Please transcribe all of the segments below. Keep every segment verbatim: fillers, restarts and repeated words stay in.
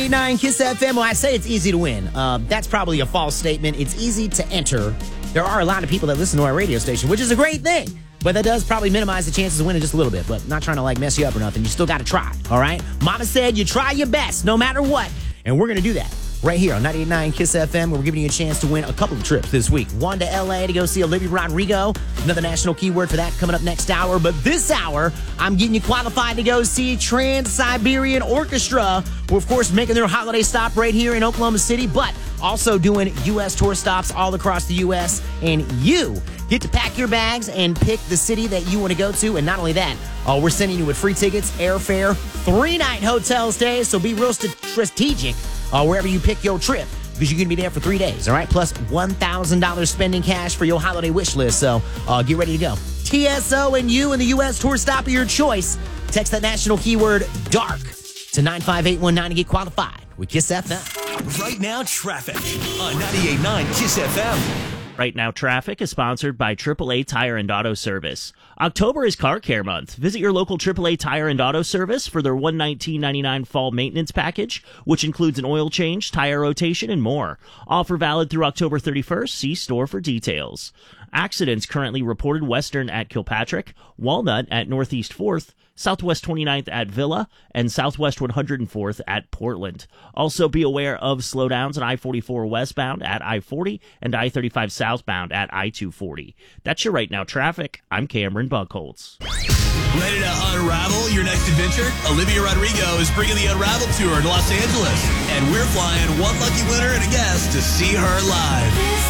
nine Kiss F M. Well, I say it's easy to win. Uh, that's probably a false statement. It's easy to enter. There are a lot of people that listen to our radio station, which is a great thing. But that does probably minimize the chances of winning just a little bit. But not trying to like mess you up or nothing. You still got to try, all right? Mama said you try your best no matter what. And we're going to do that right here on ninety-eight point nine Kiss F M, where we're giving you a chance to win a couple of trips this week. One to L A to go see Olivia Rodrigo. Another national keyword for that coming up next hour. But this hour, I'm getting you qualified to go see Trans-Siberian Orchestra, who, of course, making their holiday stop right here in Oklahoma City, but also doing U S tour stops all across the U S. And you get to pack your bags and pick the city that you want to go to. And not only that, uh, we're sending you with free tickets, airfare, three-night hotel stays. So be real st- strategic uh, wherever you pick your trip, because you're going to be there for three days, all right? Plus one thousand dollars spending cash for your holiday wish list. So uh, get ready to go. T S O and you and the U S tour stop of your choice. Text that national keyword DARK to nine five eight one nine to get qualified with Kiss F M. Right Now Traffic on ninety-eight point nine Kiss F M. Right Now Traffic is sponsored by triple A Tire and Auto Service. October is Car Care Month. Visit your local triple A Tire and Auto Service for their one hundred nineteen dollars and ninety-nine cents fall maintenance package, which includes an oil change, tire rotation, and more. Offer valid through October thirty-first. See store for details. Accidents currently reported western at Kilpatrick, Walnut at Northeast fourth, Southwest twenty-ninth at Villa, and Southwest one hundred fourth at Portland. Also be aware of slowdowns on I forty-four westbound at I forty and I thirty-five southbound at I two forty. That's your Right Now Traffic. I'm Cameron Buckholz. Ready to unravel your next adventure? Olivia Rodrigo is bringing the Unravel Tour to Los Angeles, and we're flying one lucky winner and a guest to see her live.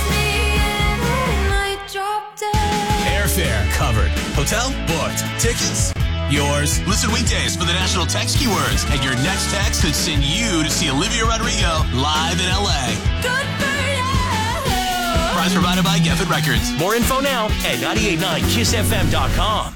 Airfare covered. Hotel booked. Tickets yours. Listen weekdays for the national text keywords, and your next text could send you to see Olivia Rodrigo live in L A. Good for you. Prize provided by Geffen Records. More info now at ninety-eight point nine kiss f m dot com.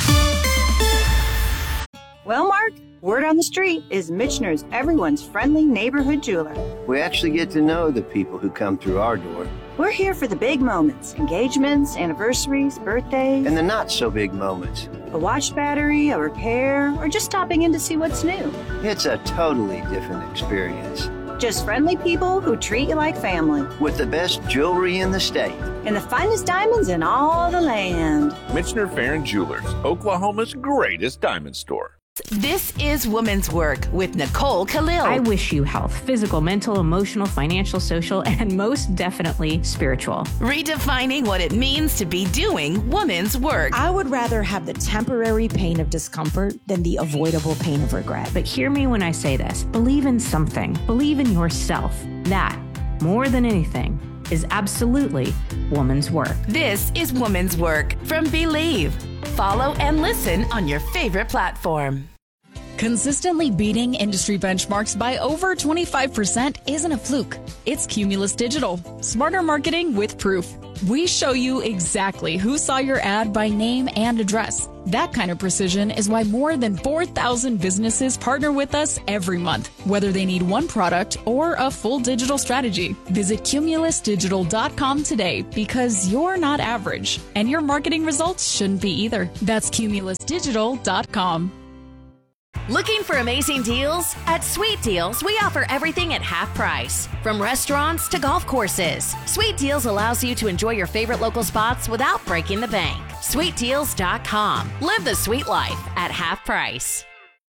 Well, Mark, word on the street is Michener's everyone's friendly neighborhood jeweler. We actually get to know the people who come through our door. We're here for the big moments, engagements, anniversaries, birthdays. And the not-so-big moments. A watch battery, a repair, or just stopping in to see what's new. It's a totally different experience. Just friendly people who treat you like family. With the best jewelry in the state. And the finest diamonds in all the land. Michener Farron Jewelers, Oklahoma's greatest diamond store. This is Woman's Work with Nicole Khalil. I wish you health, physical, mental, emotional, financial, social, and most definitely spiritual. Redefining what it means to be doing woman's work. I would rather have the temporary pain of discomfort than the avoidable pain of regret. But hear me when I say this. Believe in something. Believe in yourself. That, more than anything, is absolutely woman's work. This is Woman's Work from Believe. Follow and listen on your favorite platform. Consistently beating industry benchmarks by over twenty-five percent isn't a fluke. It's Cumulus Digital. Smarter marketing with proof. We show you exactly who saw your ad by name and address. That kind of precision is why more than four thousand businesses partner with us every month, whether they need one product or a full digital strategy. Visit cumulus digital dot com today, because you're not average, and your marketing results shouldn't be either. That's cumulus digital dot com. Looking for amazing deals? At Sweet Deals, we offer everything at half price. From restaurants to golf courses, Sweet Deals allows you to enjoy your favorite local spots without breaking the bank. sweet deals dot com. Live the sweet life at half price.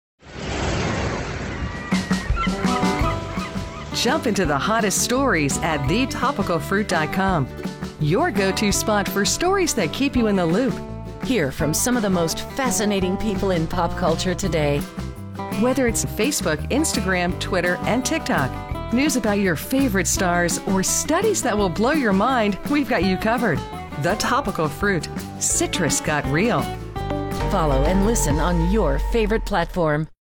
Jump into the hottest stories at the topical fruit dot com. Your go-to spot for stories that keep you in the loop. Hear from some of the most fascinating people in pop culture today. Whether it's Facebook, Instagram, Twitter, and TikTok, news about your favorite stars, or studies that will blow your mind, we've got you covered. The Topical Fruit. Citrus got real. Follow and listen on your favorite platform.